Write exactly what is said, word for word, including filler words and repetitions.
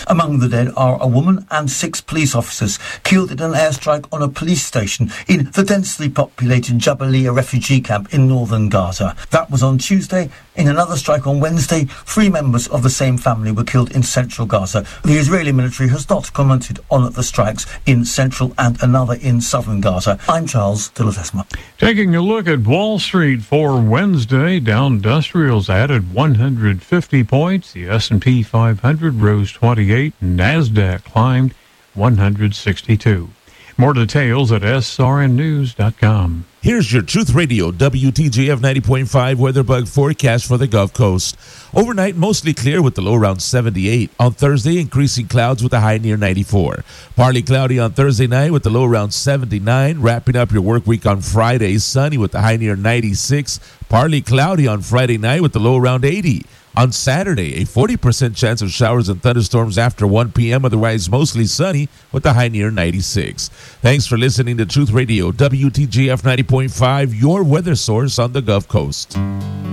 Among the dead are a woman and six police officers killed in an airstrike on a police station in the densely populated Jabalia refugee camp in northern Gaza. That was on Tuesday. In another strike on Wednesday, three members of the same family were killed in central Gaza. The Israeli military has not commented on the strikes in central and another in southern Gaza. I'm Charles de la Tesma. Taking a look at Wall Street for Wednesday, Dow Industrials added one hundred fifty points. The S and P five hundred rose twenty-eight. NASDAQ climbed one hundred sixty-two. More details at S R N news dot com. Here's your Truth Radio W T G F ninety point five weather bug forecast for the Gulf Coast. Overnight, mostly clear with the low around seventy-eight. On Thursday, increasing clouds with a high near ninety-four. Partly cloudy on Thursday night with the low around seventy-nine. Wrapping up your work week on Friday, sunny with the high near ninety-six. Partly cloudy on Friday night with the low around eighty. On Saturday, a forty percent chance of showers and thunderstorms after one p.m., otherwise mostly sunny with the high near ninety-six. Thanks for listening to Truth Radio W T G F ninety point five, your weather source on the Gulf Coast.